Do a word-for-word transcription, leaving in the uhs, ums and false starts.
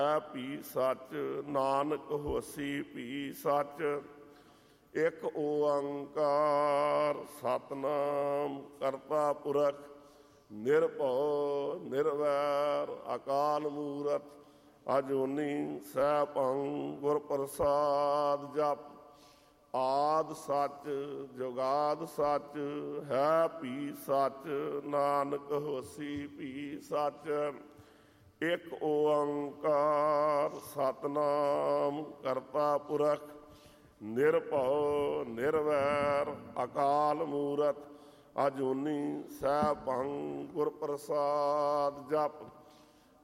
ਹੈ ਭੀ ਸੱਚ, ਨਾਨਕ ਹੋਸੀ ਭੀ ਸੱਚ। ਇੱਕ ਓੰਕਾਰ ਸਤਿਨਾਮ ਕਰਤਾ ਪੁਰਖ ਨਿਰਭਉ ਨਿਰਵੈਰ ਅਕਾਲ ਮੂਰਤ ਅਜੂਨੀ ਸੈਭੰ ਗੁਰ ਪ੍ਰਸਾਦ। ਜਪ ਆਦਿ ਸੱਚ ਜੁਗਾਦ ਸੱਚ, ਹੈ ਭੀ ਸੱਚ, ਨਾਨਕ ਹੋਸੀ ਭੀ ਸੱਚ। ਇੱਕ ਓੰਕਾਰ ਸਤਿਨਾਮ ਕਰਤਾ ਪੁਰਖ ਨਿਰਭਉ ਨਿਰਵੈਰ ਅਕਾਲ ਮੂਰਤ ਅਜੂਨੀ ਸੈਭੰ ਗੁਰ ਪ੍ਰਸਾਦ। ਜਪ